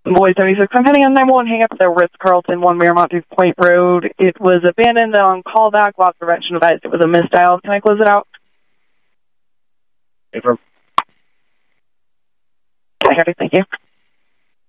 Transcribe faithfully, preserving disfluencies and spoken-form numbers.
Boy seventy-six, I'm heading on nine one one, hang up at the Ritz-Carlton, one Miramont to Point Road. It was abandoned on callback. Loss prevention advised it was a misdial. Can I close it out? Affirm. Okay, thank you.